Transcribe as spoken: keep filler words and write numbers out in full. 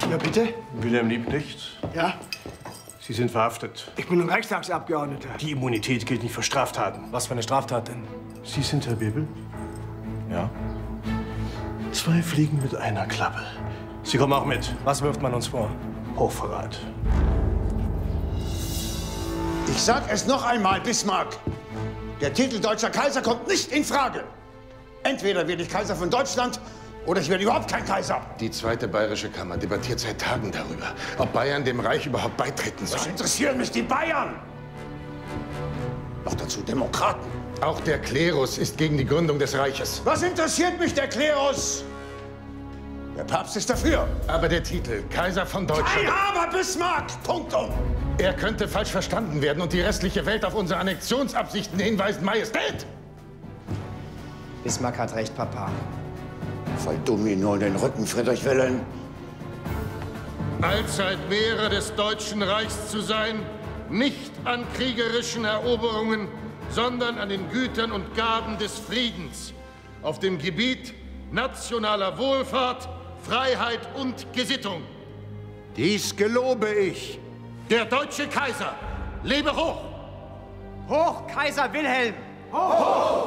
Ja, bitte? Wilhelm Liebknecht, Ja? Sie sind verhaftet. Ich bin ein Reichstagsabgeordneter. Die Immunität gilt nicht für Straftaten. Was für eine Straftat denn? Sie sind Herr Bebel? Ja. Zwei Fliegen mit einer Klappe. Sie kommen auch mit. Was wirft man uns vor? Hochverrat. Ich sag es noch einmal, Bismarck. Der Titel Deutscher Kaiser kommt nicht in Frage. Entweder werde ich Kaiser von Deutschland oder ich werde überhaupt kein Kaiser. Die zweite bayerische Kammer debattiert seit Tagen darüber, ob Bayern dem Reich überhaupt beitreten soll. Was interessieren mich die Bayern? Noch dazu Demokraten. Auch der Klerus ist gegen die Gründung des Reiches. Was interessiert mich der Klerus? Der Papst ist dafür. Aber der Titel Kaiser von Deutschland... Ein Aber, Bismarck! Punktum! Er könnte falsch verstanden werden und die restliche Welt auf unsere Annexionsabsichten hinweisen. Majestät! Bismarck hat recht, Papa. Fall dumm ihn nur in den Rücken, Friedrich Wilhelm. Allzeit Wehre des Deutschen Reichs zu sein, nicht an kriegerischen Eroberungen, sondern an den Gütern und Gaben des Friedens, auf dem Gebiet nationaler Wohlfahrt, Freiheit und Gesittung. Dies gelobe ich. Der deutsche Kaiser lebe hoch! Hoch, Kaiser Wilhelm! Hoch!